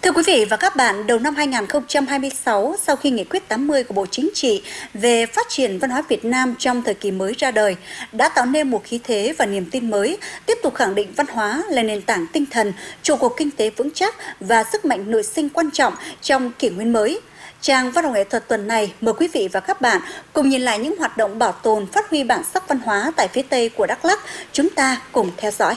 Thưa quý vị và các bạn, đầu năm 2026, sau khi Nghị quyết 80 của Bộ Chính trị về phát triển văn hóa Việt Nam trong thời kỳ mới ra đời, đã tạo nên một khí thế và niềm tin mới, tiếp tục khẳng định văn hóa là nền tảng tinh thần, trụ cột kinh tế vững chắc và sức mạnh nội sinh quan trọng trong kỷ nguyên mới. Trang Văn hóa nghệ thuật tuần này mời quý vị và các bạn cùng nhìn lại những hoạt động bảo tồn, phát huy bản sắc văn hóa tại phía Tây của Đắk Lắk. Chúng ta cùng theo dõi.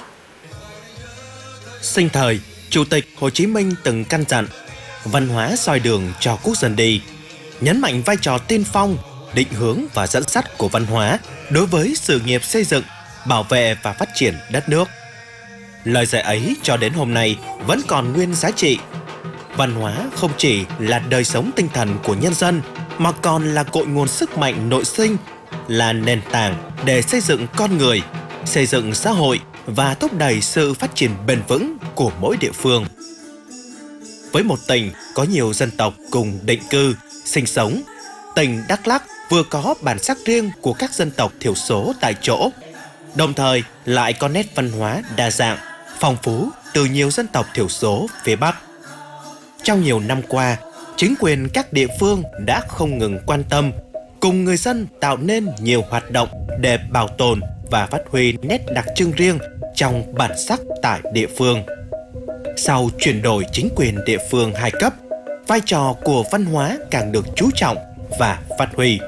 Sinh thời, Chủ tịch Hồ Chí Minh từng căn dặn văn hóa soi đường cho quốc dân đi, nhấn mạnh vai trò tiên phong, định hướng và dẫn dắt của văn hóa đối với sự nghiệp xây dựng, bảo vệ và phát triển đất nước. Lời dạy ấy cho đến hôm nay vẫn còn nguyên giá trị. Văn hóa không chỉ là đời sống tinh thần của nhân dân mà còn là cội nguồn sức mạnh nội sinh, là nền tảng để xây dựng con người, xây dựng xã hội và thúc đẩy sự phát triển bền vững của mỗi địa phương. Với một tỉnh có nhiều dân tộc cùng định cư, sinh sống, tỉnh Đắk Lắk vừa có bản sắc riêng của các dân tộc thiểu số tại chỗ, đồng thời lại có nét văn hóa đa dạng, phong phú từ nhiều dân tộc thiểu số phía Bắc. Trong nhiều năm qua, chính quyền các địa phương đã không ngừng quan tâm, cùng người dân tạo nên nhiều hoạt động để bảo tồn và phát huy nét đặc trưng riêng trong bản sắc tại địa phương. Sau chuyển đổi chính quyền địa phương hai cấp, vai trò của văn hóa càng được chú trọng và phát huy.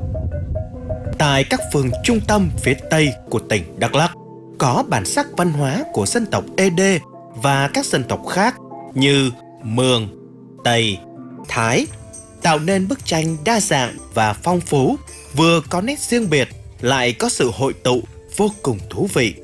Tại các phường trung tâm phía Tây của tỉnh Đắk Lắk, có bản sắc văn hóa của dân tộc Ede và các dân tộc khác như Mường, Tây, Thái, tạo nên bức tranh đa dạng và phong phú, vừa có nét riêng biệt, lại có sự hội tụ vô cùng thú vị.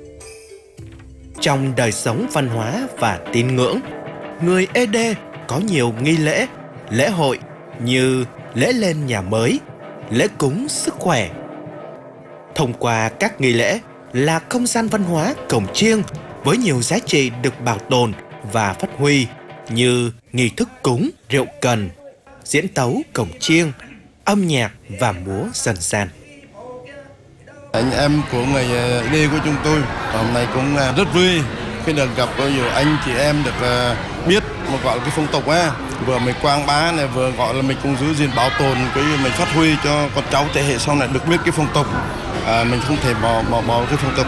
Trong đời sống văn hóa và tín ngưỡng, người Ede có nhiều nghi lễ, lễ hội như lễ lên nhà mới, lễ cúng sức khỏe. Thông qua các nghi lễ là không gian văn hóa cổng chiêng với nhiều giá trị được bảo tồn và phát huy như nghi thức cúng, rượu cần, diễn tấu cổng chiêng, âm nhạc và múa dân gian. Anh em của người đi của chúng tôi hôm nay cũng rất vui khi được gặp nhiều anh chị em được biết một gọi là cái phong tục á, vừa mình quảng bá này, vừa gọi là mình cũng giữ gìn bảo tồn cái mình phát huy cho con cháu thế hệ sau này được biết cái phong tục, mình không thể bỏ cái phong tục.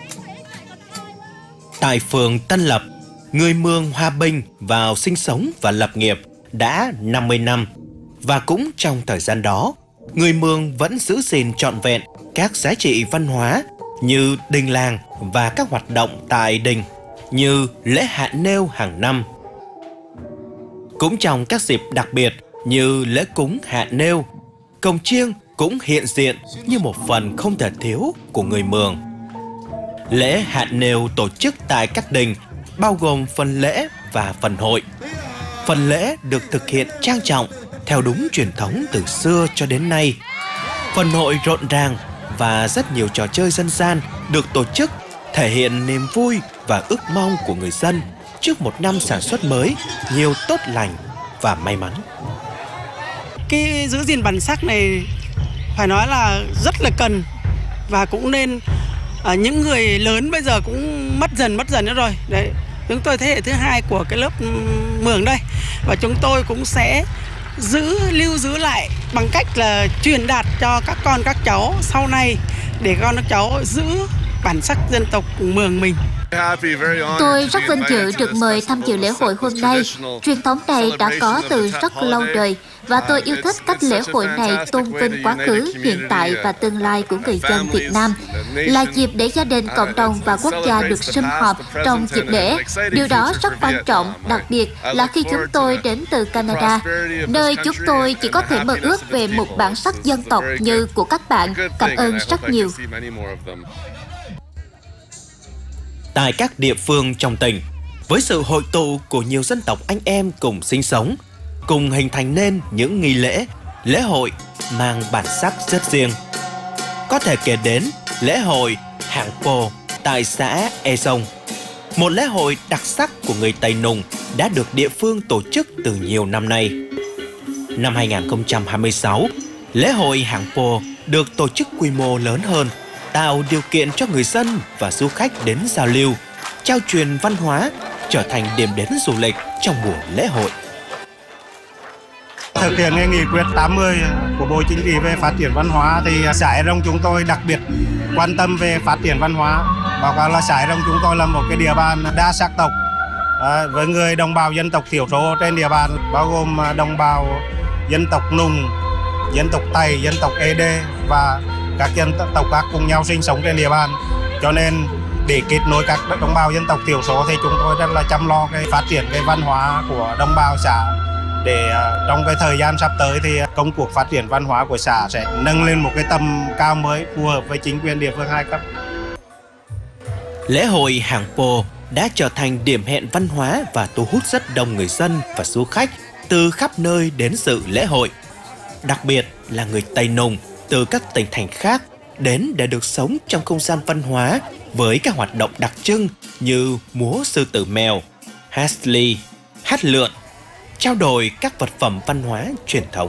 Tại phường Tân Lập, người Mường Hòa Bình vào sinh sống và lập nghiệp đã 50 năm, và cũng trong thời gian đó, người Mường vẫn giữ gìn trọn vẹn các giá trị văn hóa như đình làng và các hoạt động tại đình như lễ hạ nêu hàng năm. Cũng trong các dịp đặc biệt như lễ cúng hạ nêu, cồng chiêng cũng hiện diện như một phần không thể thiếu của người Mường. Lễ hạ nêu tổ chức tại các đình bao gồm phần lễ và phần hội. Phần lễ được thực hiện trang trọng theo đúng truyền thống từ xưa cho đến nay. Phần hội rộn ràng và rất nhiều trò chơi dân gian được tổ chức, thể hiện niềm vui và ước mong của người dân trước một năm sản xuất mới nhiều tốt lành và may mắn. Cái giữ gìn bản sắc này phải nói là rất là cần, và cũng nên những người lớn bây giờ cũng mất dần nữa rồi. Đấy, chúng tôi thế hệ thứ hai của cái lớp Mường đây, và chúng tôi cũng sẽ lưu giữ lại bằng cách là truyền đạt cho các con các cháu sau này để con các cháu giữ bản sắc dân tộc Mường mình. Tôi rất vinh dự được mời tham dự lễ hội hôm nay. Truyền thống này đã có từ rất lâu đời, và tôi yêu thích cách lễ hội này tôn vinh quá khứ, hiện tại và tương lai của người dân Việt Nam. Là dịp để gia đình, cộng đồng và quốc gia được sum họp trong dịp lễ. Điều đó rất quan trọng, đặc biệt là khi chúng tôi đến từ Canada, nơi chúng tôi chỉ có thể mơ ước về một bản sắc dân tộc như của các bạn. Cảm ơn rất nhiều. Tại các địa phương trong tỉnh, với sự hội tụ của nhiều dân tộc anh em cùng sinh sống, cùng hình thành nên những nghi lễ, lễ hội mang bản sắc rất riêng. Có thể kể đến lễ hội Hạng Po tại xã E Sông, một lễ hội đặc sắc của người Tây Nùng đã được địa phương tổ chức từ nhiều năm nay. Năm 2026, lễ hội Hạng Po được tổ chức quy mô lớn hơn, tạo điều kiện cho người dân và du khách đến giao lưu, trao truyền văn hóa, trở thành điểm đến du lịch trong mùa lễ hội. thực hiện cái nghị quyết 80 của Bộ Chính trị về phát triển văn hóa thì xã Ea Rông chúng tôi đặc biệt quan tâm về phát triển văn hóa. Báo cáo là xã Ea Rông chúng tôi là một cái địa bàn đa sắc tộc với người đồng bào dân tộc thiểu số trên địa bàn, bao gồm đồng bào dân tộc Nùng, dân tộc Tày, dân tộc Ê Đê và các dân tộc khác cùng nhau sinh sống trên địa bàn. Cho nên để kết nối các đồng bào dân tộc thiểu số thì chúng tôi rất là chăm lo cái phát triển cái văn hóa của đồng bào xã, để trong cái thời gian sắp tới thì công cuộc phát triển văn hóa của xã sẽ nâng lên một cái tầm cao mới phù hợp với chính quyền địa phương hai cấp. Lễ hội Hàng Po đã trở thành điểm hẹn văn hóa và thu hút rất đông người dân và du khách từ khắp nơi đến dự lễ hội. Đặc biệt là người Tây Nùng từ các tỉnh thành khác đến để được sống trong không gian văn hóa với các hoạt động đặc trưng như múa sư tử mèo, hát ly, hát lượn, trao đổi các vật phẩm văn hóa truyền thống.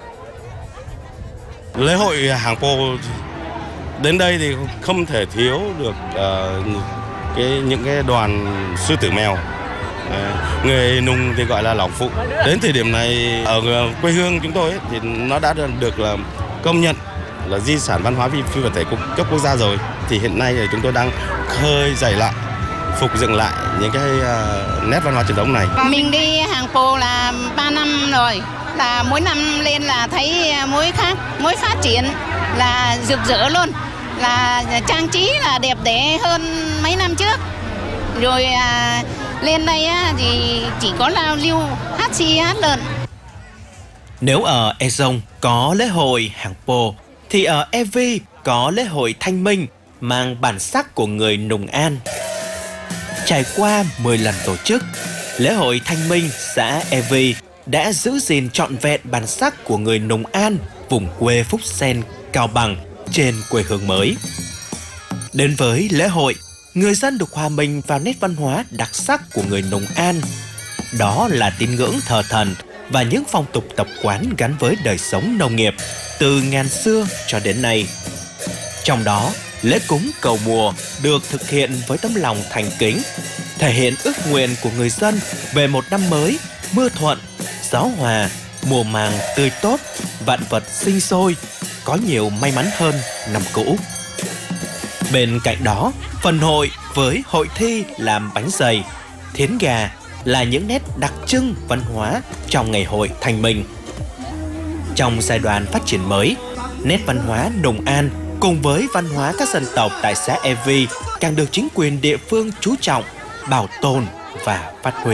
Lễ hội Hàng Po đến đây thì không thể thiếu được những cái đoàn sư tử mèo. Người Nùng thì gọi là lão phụ. Đến thời điểm này ở quê hương chúng tôi thì nó đã được là công nhận là di sản văn hóa phi vật thể cấp quốc gia rồi. Thì hiện nay thì chúng tôi đang khơi dậy lại, phục dựng lại những cái nét văn hóa truyền thống này. Mình đi Hàng Po là 3 năm rồi, là mỗi năm lên là thấy mỗi phát triển là rực rỡ luôn, là trang trí là đẹp đẽ hơn mấy năm trước. Rồi lên đây thì chỉ có lao lưu, hát xi, hát lợn. Nếu ở Ea Rông có lễ hội Hàng Po thì ở E Vi có lễ hội Thanh Minh mang bản sắc của người Nùng An. Trải qua 10 lần tổ chức, lễ hội Thanh Minh xã E Vi đã giữ gìn trọn vẹn bản sắc của người Nùng An, vùng quê Phúc Sen, Cao Bằng trên quê hương mới. Đến với lễ hội, người dân được hòa mình vào nét văn hóa đặc sắc của người Nùng An. Đó là tín ngưỡng thờ thần và những phong tục tập quán gắn với đời sống nông nghiệp từ ngàn xưa cho đến nay. Trong đó, lễ cúng cầu mùa được thực hiện với tấm lòng thành kính, thể hiện ước nguyện của người dân về một năm mới mưa thuận, gió hòa, mùa màng tươi tốt, vạn vật sinh sôi, có nhiều may mắn hơn năm cũ. Bên cạnh đó, phần hội với hội thi làm bánh dày, thiến gà là những nét đặc trưng văn hóa trong ngày hội Thanh Minh. Trong giai đoạn phát triển mới, nét văn hóa Nùng An cùng với văn hóa các dân tộc tại xã E Vi càng được chính quyền địa phương chú trọng, bảo tồn và phát huy.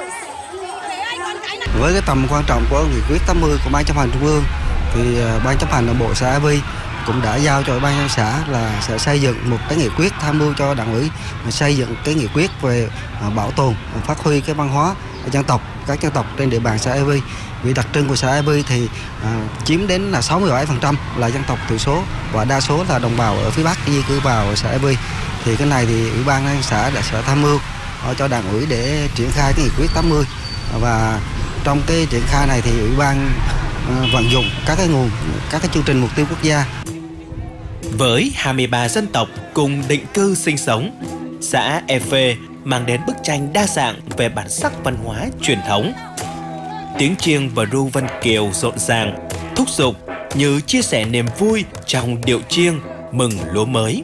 Với cái tầm quan trọng của nghị quyết 80 của Ban chấp hành Trung ương thì Ban chấp hành Đảng bộ xã E Vi cũng đã giao cho Ban xã là sẽ xây dựng một cái nghị quyết, tham mưu cho Đảng ủy xây dựng cái nghị quyết về bảo tồn, phát huy cái văn hóa dân tộc, các dân tộc trên địa bàn xã E Vi. Vì đặc trưng của xã E Vi thì chiếm đến là 67% là dân tộc thiểu số và đa số là đồng bào ở phía Bắc di cư vào xã E Vi. Thì cái này thì Ủy ban xã đã sẽ tham mưu cho Đảng ủy để triển khai cái nghị quyết 80, và trong cái triển khai này thì Ủy ban vận dụng các cái chương trình mục tiêu quốc gia. Với 23 dân tộc cùng định cư sinh sống, xã E Vi mang đến bức tranh đa dạng về bản sắc văn hóa truyền thống. Tiếng chiêng và ru Vân Kiều rộn ràng, thúc giục như chia sẻ niềm vui trong điệu chiêng mừng lúa mới.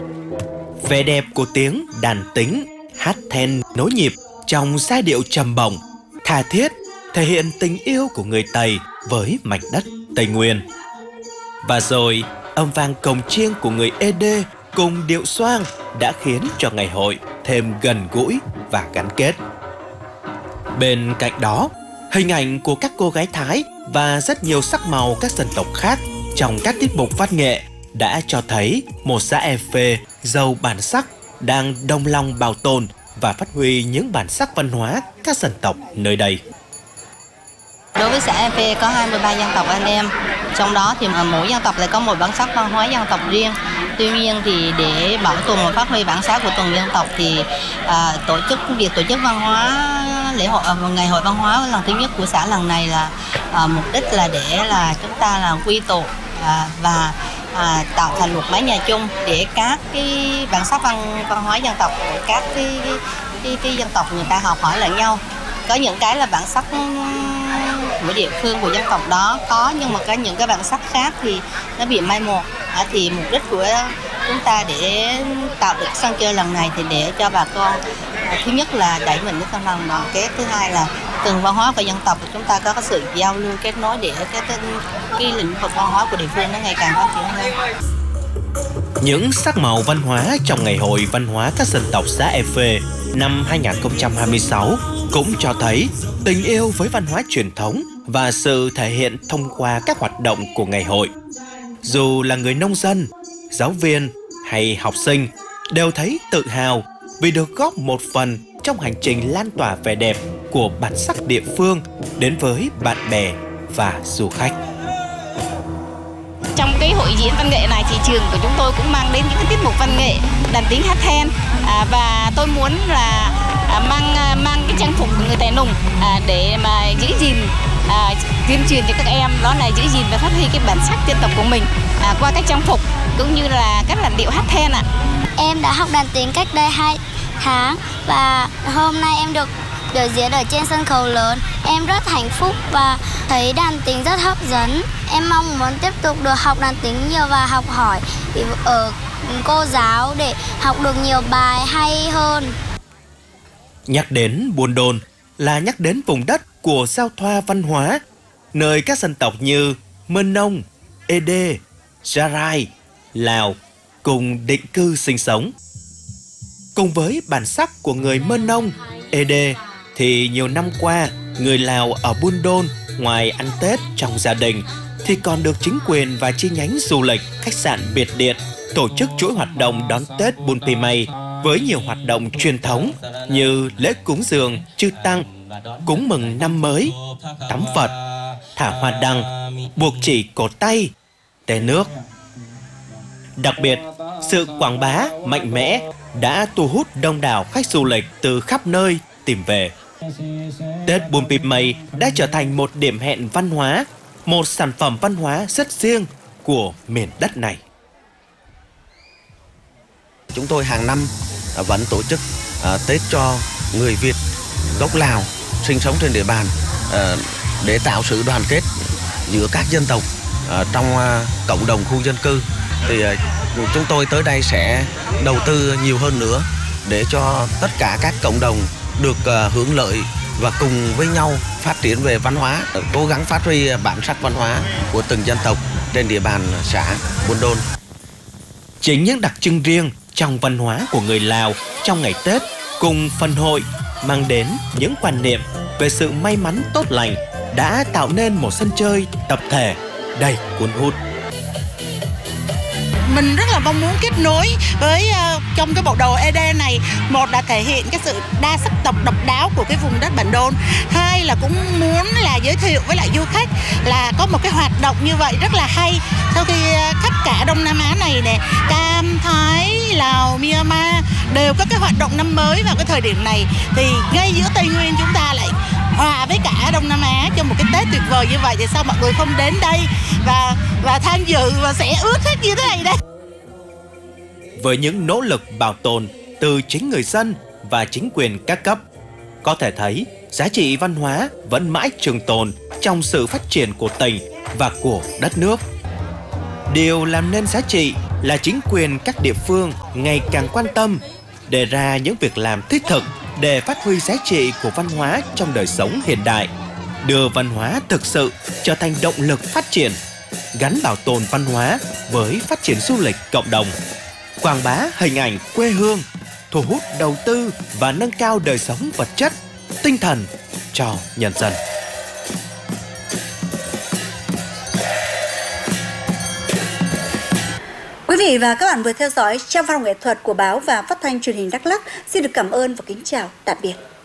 Vẻ đẹp của tiếng đàn tính, hát then nối nhịp trong giai điệu trầm bổng, tha thiết, thể hiện tình yêu của người Tây với mảnh đất Tây Nguyên. Và rồi, âm vang cồng chiêng của người Ê Đê cùng điệu xoang đã khiến cho ngày hội thêm gần gũi và gắn kết. Bên cạnh đó, hình ảnh của các cô gái Thái và rất nhiều sắc màu các dân tộc khác trong các tiết mục văn nghệ đã cho thấy một xã E Vi giàu bản sắc đang đồng lòng bảo tồn và phát huy những bản sắc văn hóa các dân tộc nơi đây. Đối với xã E Vi có 23 dân tộc anh em, trong đó thì mỗi dân tộc lại có một bản sắc văn hóa dân tộc riêng. Tuy nhiên thì để bảo tồn và phát huy bản sắc của từng dân tộc thì việc tổ chức văn hóa lễ hội ngày hội văn hóa lần thứ nhất của xã lần này là mục đích là để là chúng ta là quy tụ và tạo thành một mái nhà chung để các cái bản sắc văn hóa dân tộc của các cái dân tộc người ta học hỏi lẫn nhau. Có những cái là bản sắc mỗi địa phương của dân tộc đó có, nhưng mà những cái bản sắc khác thì nó bị mai một. Thì mục đích của chúng ta để tạo được sân chơi lần này thì để cho bà con thứ nhất là đẩy mình cái tinh thần đoàn kết, thứ hai là từng văn hóa của dân tộc của chúng ta có cái sự giao lưu kết nối để cái lĩnh vực văn hóa của địa phương nó ngày càng phát triển hơn. Những sắc màu văn hóa trong Ngày hội Văn hóa các dân tộc xã Efe năm 2026 cũng cho thấy tình yêu với văn hóa truyền thống và sự thể hiện thông qua các hoạt động của ngày hội. Dù là người nông dân, giáo viên hay học sinh đều thấy tự hào vì được góp một phần trong hành trình lan tỏa vẻ đẹp của bản sắc địa phương đến với bạn bè và du khách. Trong cái hội diễn văn nghệ này thì trường của chúng tôi cũng mang đến những cái tiết mục văn nghệ đàn tính hát then, và tôi muốn là mang cái trang phục của người Tài Nùng để mà giữ gìn, tuyên truyền cho các em đó là giữ gìn và phát huy cái bản sắc dân tộc của mình qua các trang phục cũng như là các làn điệu hát then ạ. Em đã học đàn tính cách đây 2 tháng và hôm nay em được biểu diễn ở trên sân khấu lớn. Em rất hạnh phúc và thấy đàn tính rất hấp dẫn. Em mong muốn tiếp tục được học đàn tính nhiều và học hỏi ở cô giáo để học được nhiều bài hay hơn. Nhắc đến Buôn Đôn là nhắc đến vùng đất của giao thoa văn hóa, nơi các dân tộc như Mân Nông, Ê Đê, Gia Rai, Lào cùng định cư sinh sống. Cùng với bản sắc của người Mân Nông, Ê Đê thì nhiều năm qua, người Lào ở Buôn Đôn ngoài ăn Tết trong gia đình thì còn được chính quyền và chi nhánh du lịch khách sạn Biệt Điện tổ chức chuỗi hoạt động đón Tết Bun Pimay với nhiều hoạt động truyền thống như lễ cúng dường chư tăng, cúng mừng năm mới, tắm Phật, thả hoa đăng, buộc chỉ cổ tay, té nước. Đặc biệt, sự quảng bá mạnh mẽ đã thu hút đông đảo khách du lịch từ khắp nơi tìm về. Tết Bun Pimay đã trở thành một điểm hẹn văn hóa, một sản phẩm văn hóa rất riêng của miền đất này. Chúng tôi hàng năm vẫn tổ chức Tết cho người Việt gốc Lào sinh sống trên địa bàn để tạo sự đoàn kết giữa các dân tộc trong cộng đồng khu dân cư. Thì chúng tôi tới đây sẽ đầu tư nhiều hơn nữa để cho tất cả các cộng đồng được hưởng lợi và cùng với nhau phát triển về văn hóa, cố gắng phát huy bản sắc văn hóa của từng dân tộc trên địa bàn xã Buôn Đôn. Chính những đặc trưng riêng trong văn hóa của người Lào trong ngày Tết cùng phần hội mang đến những quan niệm về sự may mắn tốt lành đã tạo nên một sân chơi tập thể đầy cuốn hút. Mình rất là mong muốn kết nối với trong cái bộ đồ ED này, một là thể hiện cái sự đa sắc tộc độc đáo của cái vùng đất Bản Đôn, hai là cũng muốn là giới thiệu với lại du khách là có một cái hoạt động như vậy rất là hay. Sau khi khắp cả Đông Nam Á này nè, Cam, Thái, Lào, Myanmar đều có cái hoạt động năm mới vào cái thời điểm này, thì ngay giữa Tây Nguyên chúng ta lại hòa với cả Đông Nam Á trong một cái Tết tuyệt vời như vậy, thì sao mọi người không đến đây và tham dự và sẽ ướt hết như thế này đây. Với những nỗ lực bảo tồn từ chính người dân và chính quyền các cấp, có thể thấy giá trị văn hóa vẫn mãi trường tồn trong sự phát triển của tỉnh và của đất nước. Điều làm nên giá trị là chính quyền các địa phương ngày càng quan tâm, đề ra những việc làm thiết thực để phát huy giá trị của văn hóa trong đời sống hiện đại, đưa văn hóa thực sự trở thành động lực phát triển, gắn bảo tồn văn hóa với phát triển du lịch cộng đồng, quảng bá hình ảnh quê hương, thu hút đầu tư và nâng cao đời sống vật chất, tinh thần cho nhân dân. Quý vị và các bạn vừa theo dõi trang văn nghệ thuật của báo và phát thanh truyền hình Đắk Lắk. Xin được cảm ơn và kính chào, tạm biệt.